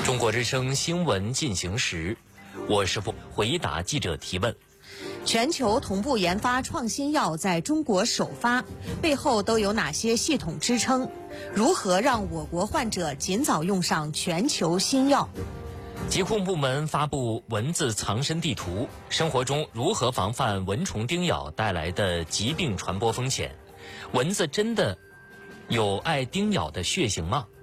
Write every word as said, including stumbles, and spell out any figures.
中国之声新闻进行时，我是不回答记者提问。 全球同步研发创新药在中国首发，背后都有哪些系统支撑？如何让我国患者尽早用上全球新药？ 疾控部门发布蚊子藏身地图，生活中如何防范蚊虫叮咬带来的疾病传播风险？蚊子真的有爱叮咬的血型吗？